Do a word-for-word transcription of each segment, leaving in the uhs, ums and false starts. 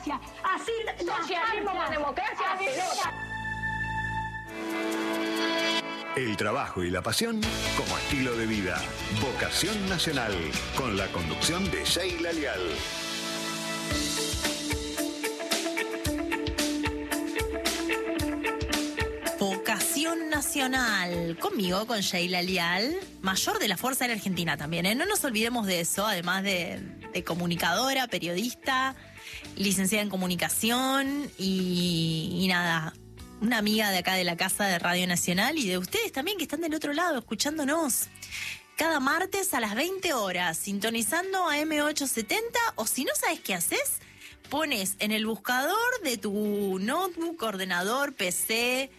democracia. Así socialismo con democracia. El trabajo y la pasión como estilo de vida. Vocación Nacional, con la conducción de Sheila Leal. Vocación Nacional, conmigo, con Sheila Leal, mayor de la Fuerza Aérea Argentina también, ¿eh? No nos olvidemos de eso, además de, de comunicadora, periodista, licenciada en comunicación y, y nada, una amiga de acá de la casa de Radio Nacional y de ustedes también que están del otro lado escuchándonos. Cada martes a las veinte horas, sintonizando a eme ochocientos setenta, o si no sabes qué haces, pones en el buscador de tu notebook, ordenador, P C,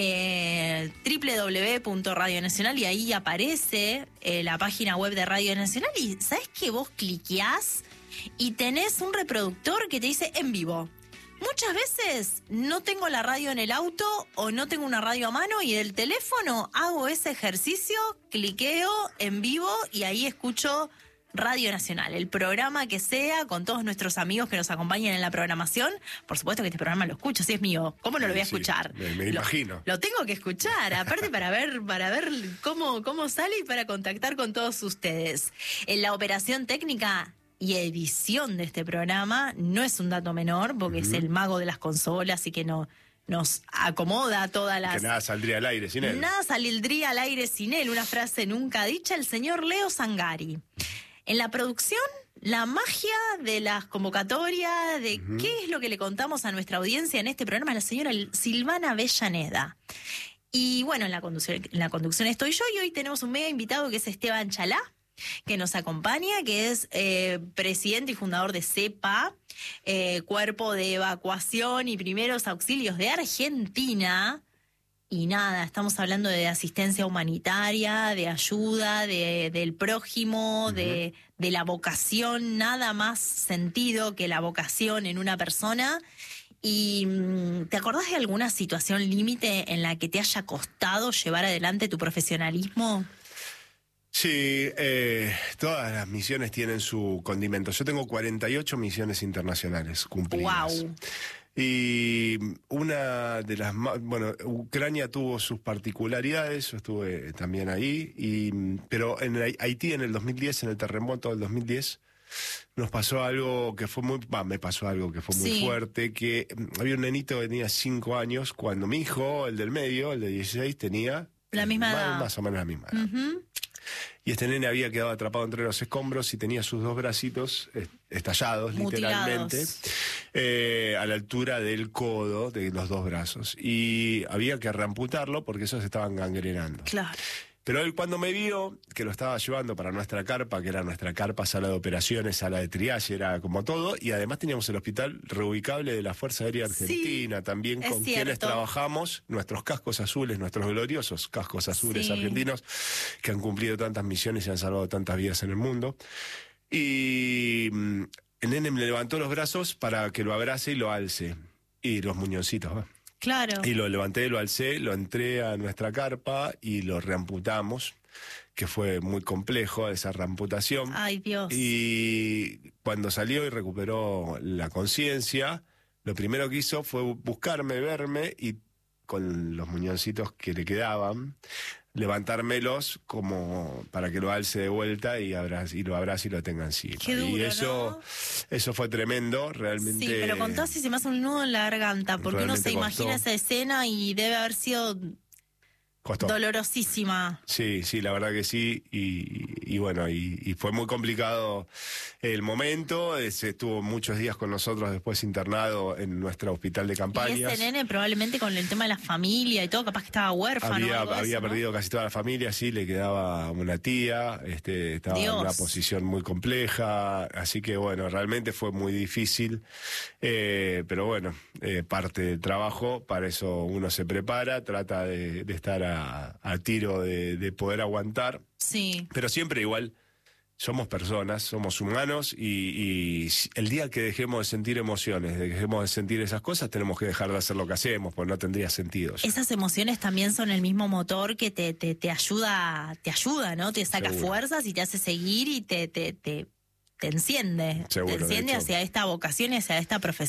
eh, doble u doble u doble u punto radio nacional, y ahí aparece eh, la página web de Radio Nacional, y ¿sabes qué? Vos cliqueás y tenés un reproductor que te dice en vivo. Muchas veces no tengo la radio en el auto o no tengo una radio a mano y del teléfono hago ese ejercicio, cliqueo en vivo y ahí escucho Radio Nacional, el programa que sea, con todos nuestros amigos que nos acompañan en la programación. Por supuesto que este programa lo escucho, si es mío, ¿cómo no lo voy a escuchar? Sí, me, me lo, imagino. Lo tengo que escuchar, aparte para ver para ver cómo, cómo sale y para contactar con todos ustedes. En la operación técnica y edición de este programa no es un dato menor, porque uh-huh. es el mago de las consolas y que no nos acomoda todas las... Que nada saldría al aire sin él. Nada saldría al aire sin él, una frase nunca dicha, el señor Leo Zangari. En la producción, la magia de las convocatorias, de uh-huh. qué es lo que le contamos a nuestra audiencia en este programa, es la señora Silvana Avellaneda. Y bueno, en la conducción, en la conducción estoy yo, y hoy tenemos un mega invitado que es Esteban Chalá, que nos acompaña, que es eh, presidente y fundador de CEPA, eh, Cuerpo de Evacuación y Primeros Auxilios de Argentina. Y nada, estamos hablando de asistencia humanitaria, de ayuda, de, del prójimo, uh-huh. de, de la vocación, nada más sentido que la vocación en una persona. ¿Y te acordás de alguna situación límite en la que te haya costado llevar adelante tu profesionalismo? Sí, eh, todas las misiones tienen su condimento. Yo tengo cuarenta y ocho misiones internacionales cumplidas. Wow. Y una de las más... Bueno, Ucrania tuvo sus particularidades, yo estuve también ahí, y, pero en Haití en el dos mil diez, en el terremoto del dos mil diez, nos pasó algo que fue muy... Bah, me pasó algo que fue muy sí. fuerte, que había un nenito que tenía cinco años, cuando mi hijo, el del medio, el de dieciséis, tenía... La misma más, edad. Más o menos la misma edad. Uh-huh. Y este nene había quedado atrapado entre los escombros y tenía sus dos bracitos estallados, mutilados, literalmente, eh, a la altura del codo de los dos brazos. Y había que reamputarlo porque esos estaban gangrenando. Claro. Pero él, cuando me vio que lo estaba llevando para nuestra carpa, que era nuestra carpa, sala de operaciones, sala de triaje, era como todo, y además teníamos el hospital reubicable de la Fuerza Aérea Argentina, sí, también con quienes trabajamos, nuestros cascos azules, nuestros gloriosos cascos azules sí. argentinos, que han cumplido tantas misiones y han salvado tantas vidas en el mundo. Y el nene me levantó los brazos para que lo abrace y lo alce. Y los muñoncitos, ¿eh? Claro. Y lo levanté, lo alcé, lo entré a nuestra carpa y lo reamputamos, que fue muy complejo esa reamputación. Ay, Dios. Y cuando salió y recuperó la conciencia, lo primero que hizo fue buscarme, verme y con los muñoncitos que le quedaban, levantármelos como para que lo alce de vuelta y, abrace, y lo abrace y lo tenga encima. Qué duro, y eso, ¿no? eso fue tremendo, realmente. Sí, pero contá si se me hace un nudo en la garganta, porque uno se imagina costó. esa escena y debe haber sido Costó. dolorosísima. Sí, sí, la verdad que sí, y, y bueno, y, y fue muy complicado el momento. Se estuvo muchos días con nosotros después internado en nuestro hospital de campañas. Y ese nene probablemente con el tema de la familia y todo, capaz que estaba huérfano. Había, algo había eso, perdido ¿no? casi toda la familia, sí, le quedaba una tía, este, estaba Dios. en una posición muy compleja, así que bueno, realmente fue muy difícil, eh, pero bueno, eh, parte del trabajo, para eso uno se prepara, trata de, de estar a, a tiro de, de poder aguantar, sí. pero siempre igual. Somos personas, somos humanos y, y el día que dejemos de sentir emociones, dejemos de sentir esas cosas, tenemos que dejar de hacer lo que hacemos, pues no tendría sentido. Esas emociones también son el mismo motor que te, te, te ayuda, te ayuda, ¿no? Te saca Seguro. fuerzas y te hace seguir y te, te, te, te enciende. Seguro, te enciende hacia esta vocación y hacia esta profesión.